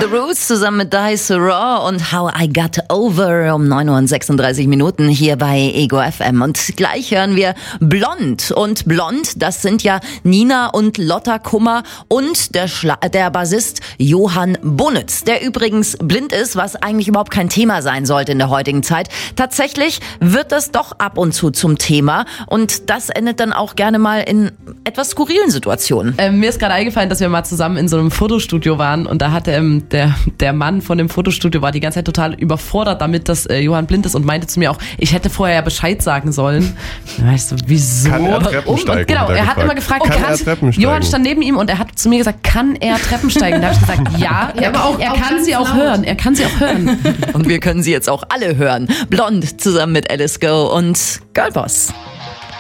Roots zusammen mit Dice Raw und How I Got Over um 9:36 hier bei Ego FM. Und gleich hören wir Blond. Und Blond, das sind ja Nina und Lotta Kummer und der Bassist Johann Bonitz, der übrigens blind ist, was eigentlich überhaupt kein Thema sein sollte in der heutigen Zeit. Tatsächlich wird das doch ab und zu zum Thema und das endet dann auch gerne mal in etwas skurrilen Situationen. Mir ist gerade eingefallen, dass wir mal zusammen in so einem Fotostudio waren und da hat der Mann von dem Fotostudio war die ganze Zeit total überfordert damit, dass Johann blind ist und meinte zu mir auch, ich hätte vorher ja Bescheid sagen sollen. Da weißt du, wieso? Kann er Treppen steigen? Genau, er hat immer gefragt, kann er Treppen steigen? Johann stand neben ihm und er hat zu mir gesagt, kann er Treppen steigen? Da habe ich gesagt, ja, aber er kann sie auch hören. Er kann sie auch hören. Und wir können sie jetzt auch alle hören. Blond zusammen mit Alice Go und Girlboss.